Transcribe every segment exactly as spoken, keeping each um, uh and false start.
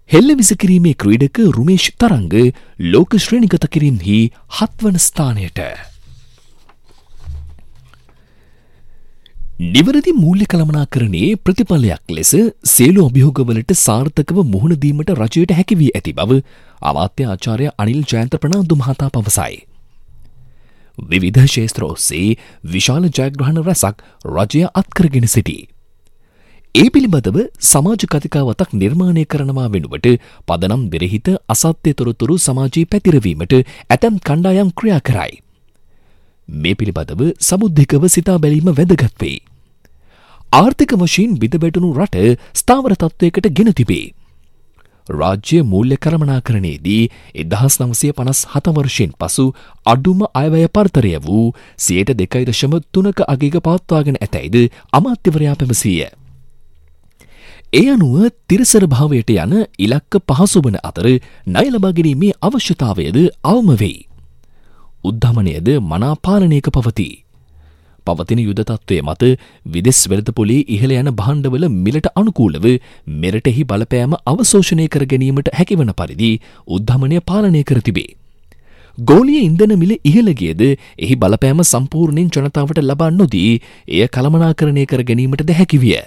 හෙල්ල විසිකිරීමේ ක්‍රීඩක රුමේෂ් තරංග ලෝක ශ්‍රේණිගත කිරීමෙහි හත්වන ස්ථානයට. නිවැරදි මූල්‍ය කළමනාකරණයේ ප්‍රතිඵලයක් ලෙස සියලු අභියෝගවලට සාර්ථකව මුහුණ දීමට රජයට හැකි වී ඇති බව අමාත්‍ය ආචාර්ය අනිල් ජයන්ත ප්‍රනාන්දු මහතා පවසයි. විවිධ ක්ෂේත්‍ර ඔස්සේ විශාල ජයග්‍රහණ රැසක් රජය අත්කරගෙන සිටී. ඒ පිළිබඳව සමාජ කතිකාවතක් නිර්මාණය කරනවා වෙනුවට පදනම් බෙරහිත අසත්‍ය තොරතුරු සමාජයේ පැතිරවීමට ඇතැම් කණ්ඩායම් ක්‍රියා කරයි. මේ පිළිබඳව සමුද්දිකව සිතා බැලීම වැදගත් වේ. ආර්ථික වශයෙන් බිඳවැටුණු රට ස්ථාවර තත්ත්වයකට ගෙන තිබේ. රාජ්‍ය මූල්‍ය කළමනාකරණයේදී එක්දහස් නවසිය පනස් හත වර්ෂයෙන් පසු අඩුම අයවැය පරතරය වූ සියයට දෙකයි දශම තුනක අගයක පවත්වාගෙන ඇතැයිද අමාත්‍යවරයා පැවසීය. ඒ අනුව තිරසර භාවයට යන ඉලක්ක පහසු වන අතර ණය ලබා ගැනීමේ අවශ්‍යතාවයද අවම වෙයි. උද්ධමනයද මනා පාලනයක පවතී. පවතින යුද තත්ත්වය මත විදෙස් වෙළඳපොලේ ඉහළ යන භාණ්ඩවල මිලට අනුකූලව මෙරටෙහි බලපෑම අවශෝෂණය කර ගැනීමට හැකිවන පරිදි උද්ධමනය පාලනය කර තිබේ. ගෝලීය ඉන්ධන මිල ඉහළ ගියද එහි බලපෑම සම්පූර්ණයෙන් ජනතාවට ලබා නොදී එය කළමනාකරණය කර ගැනීමටද හැකි විය.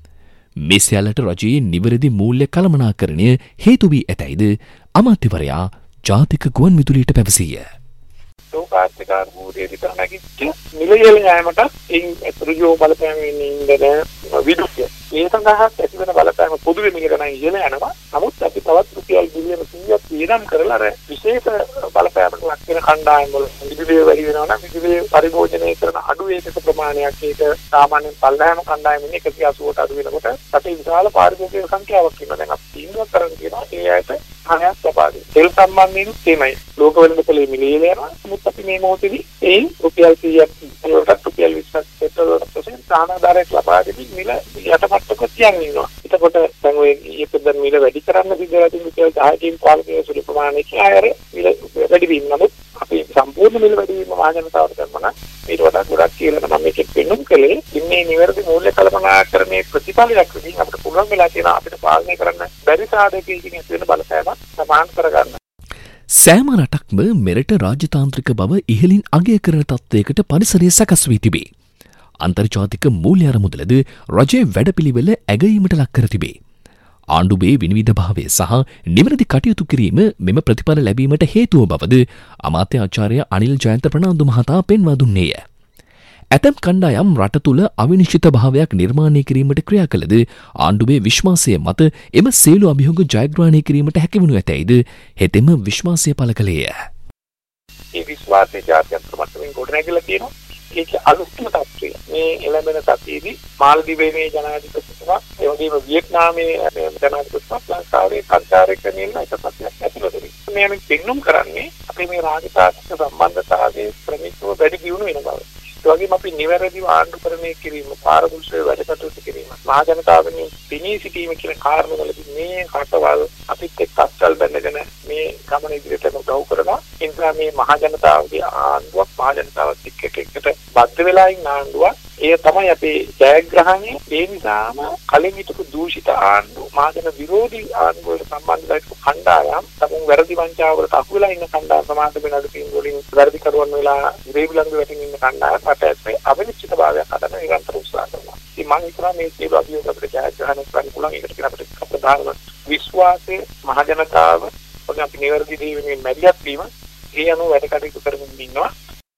මේ සියල්ලට රජයේ නිවැරදි මූල්‍ය කළමනාකරණය හේතු වී ඇතැයිද අමාත්‍යවරයා ජාතික ගුවන් විදුලියට පැවසීය. ලෝකාර්ථික අර්බුදයේ විතර නැගිච්ච මිල ඉහළ යෑමට එයින් ඍජුව බලපෑම් වෙන්නේ ඉන්ධන විදුලිය. ඒ සඳහා ඇතිවන බලපෑම පොදුවේ මිලට නම් ඉහළ යනවා. නමුත් අපි තවත් රුපියල් බිලියන කීයක් වියදම් කරලා අර විශේෂ බලපෑමකට ලක් වෙන කණ්ඩායම් වල විදුලිය වැඩි වෙනවා නම් විදුලිය පරිභෝජනය කරන අඩු ඒකක ප්‍රමාණයක් ඒක සාමාන්‍යයෙන් පල්ලෑම කණ්ඩායමින් එකසිය අසූවට අඩු වෙනකොට රටේ විශාල පාරිභෝගික සංඛ්‍යාවක් ඉන්නවා. දැන් අපි තීන්දුවක් කරන් කියනවා ඒ අයට හානියක් ලබා දෙන්න. තෙල් සම්බන්ධයෙන් තේමයි ලෝක වෙළඳපොලේ මිලේ යනවා. නමුත් අපි මේ මොහොතේදී ඒ රුපියල් කීයක් වලට රුපියල් විස්සක් පෙට්‍රල් වලට ප්‍රසෙන් සානාධාරයක් ලබා දෙමින් මිල යටපත්ක තියන් ඉන්නවා. එතකොට දැන් ඔය ඊපෙද්දන් මිල වැඩි කරන්න සිද්ධලා තියෙන රුපියල් දහයකින් පාලකයේ සුළු ප්‍රමාණයක ආයර මිල වැඩි වීම. නමුත් අපි සම්පූර්ණ මිල වැඩි වීම මහා ජනතාවට කරනවා නම් ඊට වඩා ගොඩක් කියලා මම මේකෙත් පෙන්නුම් කළේ ඉන්නේ නිවැරදි මූල්‍ය කළමනාකරණයේ ප්‍රතිඵලයක් විදිහින් අපිට පුළුවන් වෙලා තියෙනවා අපිට පාලනය කරන්න බැරි සාධකයකින් ඇති වෙන බලපෑමක් සමාන කරගන්න. සෑම රටක්ම මෙරට රාජතාන්ත්‍රික බව ඉහළින් අගය කරන තත්ත්වයකට පරිසරය සකස් වී තිබේ. අන්තර්ජාතික මූල්‍ය අරමුදලද රජයේ වැඩපිළිවෙල ඇගයීමට ලක් කර තිබේ. ආණ්ඩුවේ විනිවිදභාවය සහ නිවැරදි කටයුතු කිරීම මෙම ප්‍රතිඵල ලැබීමට හේතුව බවද අමාත්‍ය ආචාර්ය අනිල් ජයන්ත ප්‍රනාන්දු මහතා පෙන්වා දුන්නේය. ඇතැම් කණ්ඩායම් රට තුළ අවිනිශ්චිත භාවයක් නිර්මාණය කිරීමට ක්‍රියා කළද ආණ්ඩුවේ විශ්වාසය මත එම සියලු අභියෝග ජයග්‍රහණය කිරීමට හැකිවනු ඇතැයිද හෙතෙම විශ්වාසය පළ කළේය. මේ විශ්වාසයේ ජාත්‍යන්තර මට්ටමින් ගොඩනැගිලා තියෙනවා. ඒක අලුත්ම තත්ත්වය. මේ එළඹෙන සතියේදී මාල්දිවයේ මේ ජනාධිපතිතුමා ඒ වගේම වියට්නාමයේ ජනාධිපතිතුමා ලංකාවේ සංචාරකයන් එක සතියක් ඇතුළත මේ මේ පෙන්눔 කරන්නේ අපේ මේ රාජතාන්ත්‍රික සම්බන්ධතාවයේ ක්‍රමිකව වැඩි දියුණු වෙන බව. ඒ වගේම අපි නිවැරදිව ආණ්ඩුකරණය කිරීම, පාරදර්ශීව වැඩ කටයුතු කිරීම, මහා ජනතාවගේ පිණී සිටීම කියන කාරණවලදී මේ කටවල් අපිත් එක්ක අත්සල් බැඳගෙන මේ ගමන ඉදිරියට උදව් කරනවා. ඒ නිසා මේ මහා ජනතාවගේ ආණ්ඩුවක් මහා ජනතාවත් එක්ක එකට බද්ධ වෙලා ඉන්න ආණ්ඩුවක්. ඒ තමයි අපේ ජයග්‍රහණය. ඒ නිසාම කලින් හිටපු දූෂිත ආණ්ඩු, මහජන විරෝධී ආණ්ඩු වලට සම්බන්ධ වෙච්ච කණ්ඩායම්, තමුන් වැරදි වංචාව වලට අහු වෙලා ඉන්න කණ්ඩායම්, සමාජ වෙනද පින් වලින් වැරදි කරුවන් වෙලා ඉරේවිලංගු වැටෙමින් ඉන්න කණ්ඩායම් රටේ අවිනිශ්චිතභාවයක් හදන්න නිරන්තර උත්සාහ කරනවා. ඉතින් මම හිතනවා මේ සියලු අභියෝග අපිට ජයග්‍රහණය කරන්න පුළුවන්. ඒකට කියන අපිට ප්‍රධානම විශ්වාසය මහ ජනතාව වගේ අපි නිවැරදි දීමෙන් මැදිහත් වීම ඒ අනුව වැඩ කටයුතු කරමින් ඉන්නවා.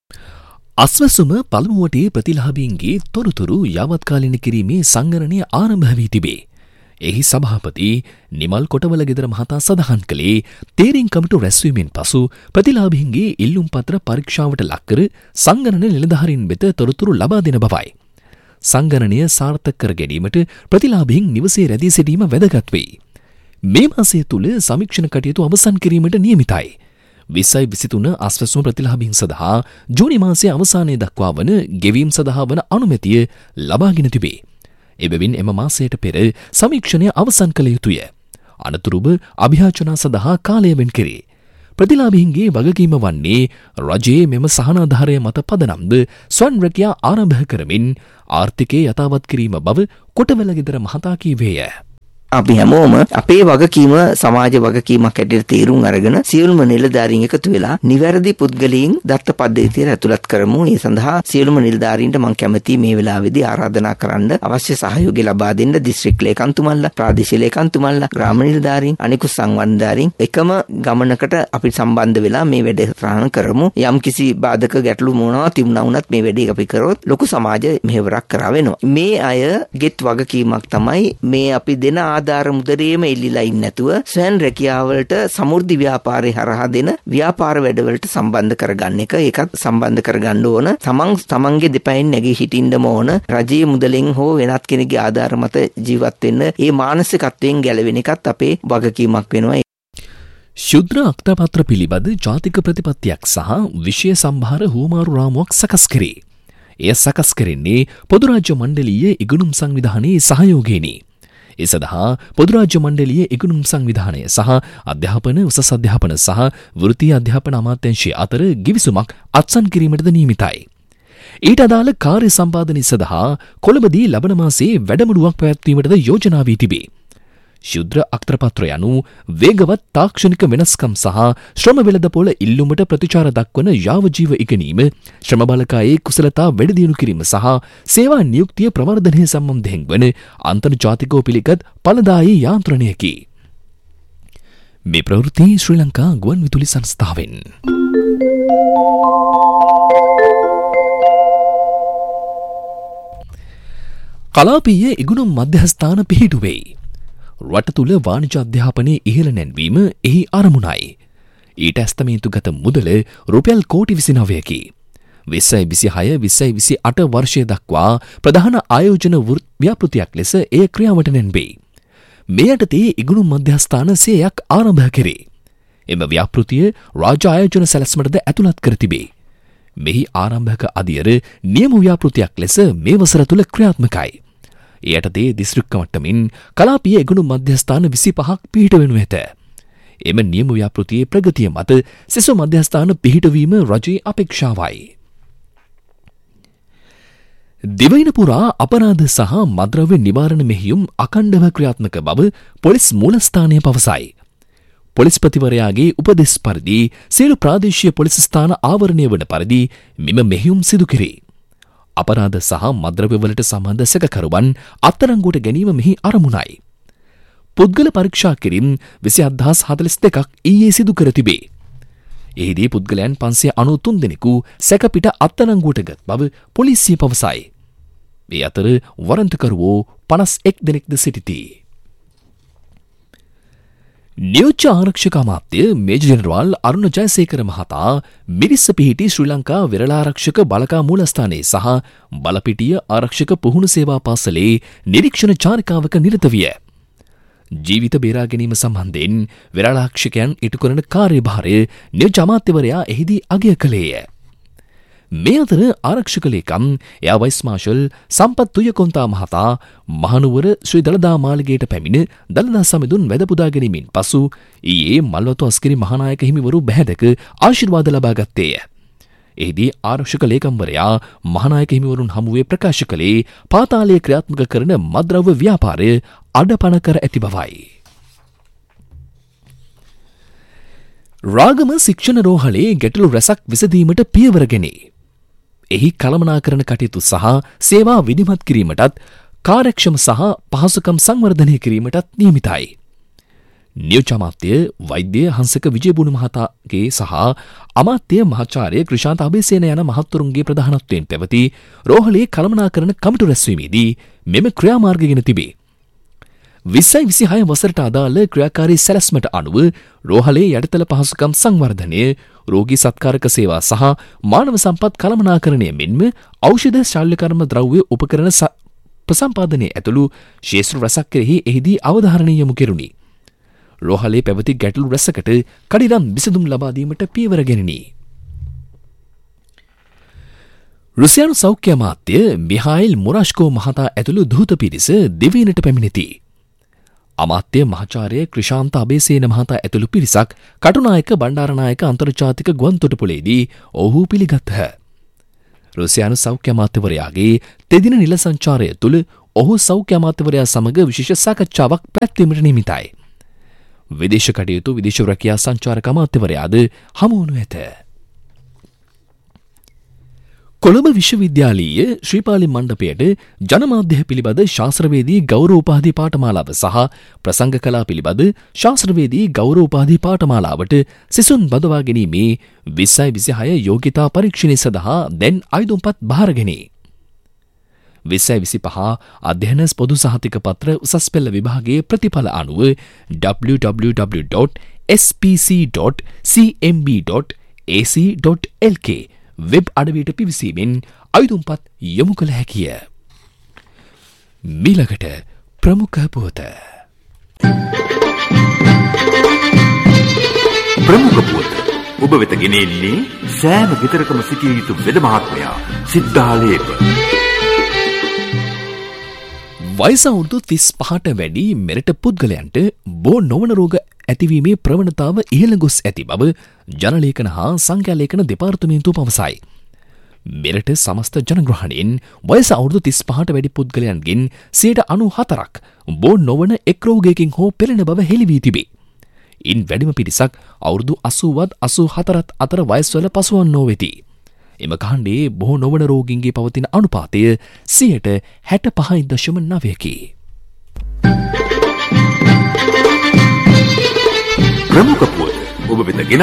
අස්වැසුම පළමුවටේ ප්‍රතිලාභීන්ගේ තොරතුරු යාවත්කාලින කිරීමේ සංගණනය ආරම්භ වී තිබේ. එහි සභාපති නිමල් කොටවල ගෙදර මහතා සඳහන් කළේ තේරීම් කමිටු රැස්වීමෙන් පසු ප්‍රතිලාභීන්ගේ ඉල්ලුම් පත්‍ර පරීක්ෂාවට ලක්කර සංගණන නිලධාරීන් වෙත තොරතුරු ලබා දෙන බවයි. සංගණනය සාර්ථක කර ගැනීමට ප්‍රතිලාභීන් නිවසේ රැඳී සිටීම වැදගත් වෙයි. මේ මාසය තුළ සමීක්ෂණ කටයුතු අවසන් කිරීමට නියමිතයි. විස්සයි විසිතුන අස්වැසුම ප්‍රතිලාභීන් සඳහා ජූනි මාසයේ අවසානයේ දක්වා වන ගෙවීම් සඳහා වන අනුමැතිය ලබාගෙන තිබේ. එබැවින් එම මාසයට පෙර සමීක්ෂණය අවසන් කළ යුතුය. අනතුරුව අභියාචනා සඳහා කාලය වෙන් කෙරේ. ප්‍රතිලාභීන්ගේ වගකීම වන්නේ රජයේ මෙම සහනාධාරය මත පදනම්ද ස්වන් රැකියා ආරම්භ කරමින් ආර්ථිකය යථාවත් කිරීම බව කොටවල ගෙදර මහතා කීවේය. අපි හැමෝම අපේ වගකීම සමාජ වගකීමක් හැටියට තීරුම් අරගෙන සියලුම නිලධාරීන් එකතු වෙලා නිවැරදි පුද්ගලයන් දත්ත පද්ධතියට ඇතුළත් කරමු. ඒ සඳහා සියලුම නිලධාරීන්ට මම කැමැති මේ වෙලාවේදී ආරාධනා කරන්න අවශ්‍ය සහයෝගය ලබා දෙන්න දිස්ත්‍රික් ලේකම්තුමන්ලා, ප්‍රාදේශීය ලේකම්තුමන්ලා, ග්‍රාම නිලධාරීන්, අනිකුත් සංවර්ධනධාරීන් එකම ගමනකට අපි සම්බන්ධ වෙලා මේ වැඩ සටහන කරමු. යම් කිසි බාධක ගැටලු මොනවා තිබුණා වුණත් මේ වැඩේ අපි කරොත් ලොකු සමාජ මෙහෙවරක් කරා වෙනවා. මේ අයගෙත් වගකීමක් තමයි මේ අපි දෙන ආධාර මුදරේම එල්ලිලා ඉන්නේ නැතුව ස්වයං රැකියාවලට සමෘද්ධි ව්‍යාපාරේ හරහා දෙන ව්‍යාපාර වැඩවලට සම්බන්ධ කරගන්න එක. ඒකත් සම්බන්ධ කරගන්න ඕන. තමන් තමන්ගේ දෙපයින් නැගී හිටින්නම ඕන. රජයේ මුදලෙන් හෝ වෙනත් කෙනෙකුගේ ආධාර මත ජීවත් වෙන්න ඒ මානසිකත්වයෙන් ගැලවෙන එකත් අපේ වගකීමක් වෙනවා. ශුද්‍ර අක්තපත්‍ර පිළිබඳ ජාතික ප්‍රතිපත්තියක් සහ විෂය සම්භාර හුවමාරු රාමුවක් සකස් කරේ. එය සකස් කරන්නේ පොදුරාජ්‍ය මණ්ඩලීය ඉගෙනුම් සංවිධානයේ සහයෝගයෙනි. ඒ සඳහා පොදුරාජ්‍ය මණ්ඩලීය ඉගෙනුම් සංවිධානය සහ අධ්‍යාපන උසස් අධ්‍යාපන සහ වෘත්තීය අධ්‍යාපන අමාත්‍යාංශය අතර ගිවිසුමක් අත්සන් කිරීමටද නියමිතයි. ඊට අදාළ කාර්ය සම්පාදනය සඳහා කොළඹදී ලබන මාසයේ වැඩමුළුවක් පැවැත්වීමටද යෝජනා වී තිබේ. ශුද්‍ර අක්තරපත්‍ර යනු වේගවත් තාක්ෂණික වෙනස්කම් සහ ශ්‍රම වෙළඳපොළ ඉල්ලුමට ප්‍රතිචාර දක්වන යාවජීව ඉගෙනීම, ශ්‍රම බලකායේ කුසලතා වැඩි දියුණු කිරීම සහ සේවා නියුක්තිය ප්‍රවර්ධනය සම්බන්ධයෙන් වන අන්තර්ජාතිකව පිළිගත් ඵලදායී යාන්ත්‍රණයකි. මේ ප්‍රවෘත්ති ශ්‍රී ලංකා ගුවන් විදුලි සංස්ථාවෙන්. කලාපීය ඉගෙනුම් මධ්‍යස්ථාන පිහිටුවේ. රට තුළ වාණිජ අධ්‍යාපනයේ ඉහළ නැන්වීම එහි අරමුණයි. ඊට ඇස්තමේන්තුගත මුදල රුපියල් කෝටි විසිනවයකි. විස්සයි විසිහය විස්සයි විසි අට වර්ෂය දක්වා ප්‍රධාන ආයෝජන ව්‍යාපෘතියක් ලෙස එය ක්‍රියාවට නැන්වේ. මේ යටතේ ඉගෙනුම් මධ්‍යස්ථාන සේයක් ආරම්භ කෙරේ. එම ව්‍යාපෘතිය රාජ්‍ය ආයෝජන සැලැස්මටද ඇතුළත් කර තිබේ. මෙහි ආරම්භක අදියර නියම ව්‍යාපෘතියක් ලෙස මේ වසර තුළ ක්‍රියාත්මකයි. එයටතේ දිස්ත්‍රික්ක මට්ටමින් කලාපීය ඉගෙනුම් මධ්‍යස්ථාන විසිපහක් පිහිට වෙනු ඇත. එම නියම ව්‍යාපෘතියේ ප්‍රගතිය මත සෙසු මධ්‍යස්ථාන පිහිටවීම රජයේ අපේක්ෂාවයි. දිවයින පුරා අපරාධ සහ මද්‍රව්‍ය නිවාරණ මෙහෙයුම් අඛණ්ඩව ක්‍රියාත්මක බව පොලිස් මූලස්ථානය පවසයි. පොලිස්පතිවරයාගේ උපදෙස් පරිදි සියලු ප්‍රාදේශීය පොලිස් ස්ථාන ආවරණය වන පරිදි මෙම මෙහෙයුම් සිදු කෙරේ. අපරාධ සහ මද්‍රව්‍යවලට සම්බන්ධ සැකකරුවන් අත්අඩංගුවට ගැනීම මෙහි අරමුණයි. පුද්ගල පරීක්ෂා කිරීම විසි හත් හතළිස් දෙකක් ඊයේ සිදු කර තිබේ. එහිදී පුද්ගලයන් පන්සිය අනූතුන් දෙනෙකු සැකපිට අත්අඩංගුවට ගත් බව පොලිසිය පවසයි. මේ අතර වරන්තකරුවෝ පනස් එක් දෙනෙක්ද සිටිති. නියෝජ්‍ය ආරක්ෂක අමාත්‍ය මේජර් ජෙනරාල් අරුණ ජයසේකර මහතා මිරිස්ස පිහිටි ශ්‍රී ලංකා විරලාරක්ෂක බලකා මූලස්ථානයේ සහ බලපිටිය ආරක්ෂක පුහුණු සේවා පාසලේ නිරීක්ෂණ චාරිකාවක නිරත විය. ජීවිත බේරා ගැනීම සම්බන්ධයෙන් විරලාරක්ෂකයන් ඉටු කරන කාර්යභාරය නියෝජ්‍ය අමාත්‍යවරයා එහිදී අගය කළේය. මේ අතර ආරක්ෂක ලේකම් එයා වයිස් මාර්ෂල් සම්පත් තුයකොන්තා මහතා මහනුවර ශ්‍රී දළදා මාලිගයට පැමිණ දළදා සමිඳුන් වැඳ පුදා ගැනීමෙන් පසු ඊයේ මල්වතු අස්කරි මහානායක හිමිවරු බැහැදක ආශිර්වාද ලබා ගත්තේය. එහිදී ආරක්ෂක ලේකම්වරයා මහානායක හිමිවරුන් හමුවේ ප්‍රකාශ කළේ පාතාලයේ ක්‍රියාත්මක කරන මද්‍රව්‍ය ව්‍යාපාරය අඩපණ කර ඇති බවයි. රාගම ශික්ෂණ රෝහලේ ගැටලු රැසක් විසඳීමට පියවර ගැනේ. එහි කළමනාකරණ කටයුතු සහ සේවා විධිමත් කිරීමටත් කාර්යක්ෂම සහ පහසුකම් සංවර්ධනය කිරීමටත් නියමිතයි. නියෝජ්‍ය අමාත්‍ය වෛද්‍ය හංසක විජේබුණු මහතාගේ සහ අමාත්‍ය මහාචාර්ය ක්‍රිෂාන්ත අබේසේන යන මහත්වරුන්ගේ ප්‍රධානත්වයෙන් පැවති රෝහලේ කළමනාකරණ කමිටු රැස්වීමේදී මෙම ක්‍රියාමාර්ග ගෙන තිබේ. විස්සයි විසිහය වසරට අදාළ ක්‍රියාකාරී සැලැස්මට අනුව රෝහලේ යටිතල පහසුකම් සංවර්ධනය, රෝගී සත්කාරක සේවා සහ මානව සම්පත් කළමනාකරණය මෙන්ම ඖෂධ ශල්‍යකර්ම ද්‍රව්‍ය උපකරණ ප්‍රසම්පාදනය ඇතුළු ශේෂ්ත්‍ර රැසක් කෙරෙහි එහිදී අවධාරණය යොමු කෙරුණි. රෝහලේ පැවති ගැටලු රැසකට කඩිනම් විසඳුම් ලබා දීමට පියවර ගැනිණි. රුසියානු සෞඛ්‍ය අමාත්‍ය මිහායිල් මුරාෂ්කෝ මහතා ඇතුළු දූත පිරිස දිවයිනට පැමිණෙති. අමාත්‍ය මහාචාර්ය ක්‍රිෂාන්ත අබේසේන මහතා ඇතුළු පිරිසක් කටුනායක බණ්ඩාරනායක අන්තර්ජාතික ගුවන්තොටුපළේදී ඔහු පිළිගත්හ. රුසියානු සෞඛ්‍ය අමාත්‍යවරයාගේ තෙදින නිල සංචාරය තුළ ඔහු සෞඛ්‍ය අමාත්‍යවරයා සමග විශේෂ සාකච්ඡාවක් පැවැත්වීමට නියමිතයි. විදේශ කටයුතු විදේශ රැකියා සංචාරක අමාත්‍යවරයාද හමු වනු ඇත. කොළඹ විශ්වවිද්‍යාලීය ශ්‍රීපාලි මණ්ඩපයට ජනමාධ්‍ය පිළිබඳ ශාස්ත්‍රවේදී ගෞරවෝපාධි පාඨමාලාව සහ ප්‍රසංග කලා පිළිබඳ ශාස්ත්‍රවේදී ගෞරවෝපාධි පාඨමාලාවට සිසුන් බදවා ගැනීමේ විස්සයි විසිහය යෝග්‍යතා පරීක්ෂණය සඳහා දැන් අයදුම්පත් බාරගෙනේ. විස්සයි විසිපහ අධ්‍යයන පොදු සහතික පත්‍ර උසස් පෙළ විභාගයේ ප්‍රතිඵල අනුව W W W dot S P සී ඩොට් සී එම් බී ඩොට් ඒ සී ඩොට් එල් කේ වෙබ් අඩවියට පිවිසීමෙන් අයදුම්පත් යොමු කළ හැකිය. මීළඟට ප්‍රමුඛ පුවත. ප්‍රමුඛ පුවත ඔබ වෙත ගෙනෙන්නේ සෑම ගෙදරකම සිටිය යුතු වෙද මහත්මයා සිද්ධාලේප. වයස අවුරුදු තිස් පහට වැඩි මෙරට පුද්ගලයන්ට බෝ නොවන රෝග ඇතිවීමේ ප්‍රවණතාව ඉහළ ගොස් ඇති බව ජනලේඛන හා සංඛ්‍යාලේඛන දෙපාර්තමේන්තුව පවසයි. මෙරට සමස්ත ජනග්‍රහණයෙන් වයස අවුරුදු තිස් පහට වැඩි පුද්ගලයන්ගෙන් සියයට අනූ හතරක් බෝ නොවන එක් රෝගයකින් හෝ පෙළෙන බව හෙළි වී තිබේ. ඉන් වැඩිම පිරිසක් අවුරුදු අසූවත් අසූ හතරත් අතර වයස්වල පසුවන්නෝ වෙති. එම කාණ්ඩයේ බොහෝ නොවන රෝගීන්ගේ පවතින අනුපාතය සියයට හැට පහයි දශම නවයකි. ප්‍රමුඛ පුවත ඔබ වෙත ගෙන